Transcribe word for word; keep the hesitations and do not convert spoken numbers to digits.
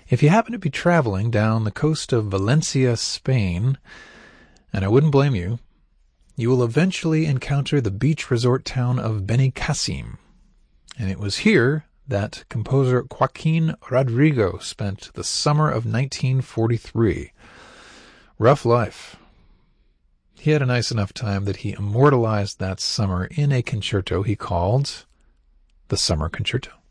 If you happen to be traveling down the coast of Valencia, Spain, and I wouldn't blame you, you will eventually encounter the beach resort town of Benicassim. And it was here that composer Joaquin Rodrigo spent the summer of nineteen forty-three. Rough life. He had a nice enough time that he immortalized that summer in a concerto he called the Summer Concerto.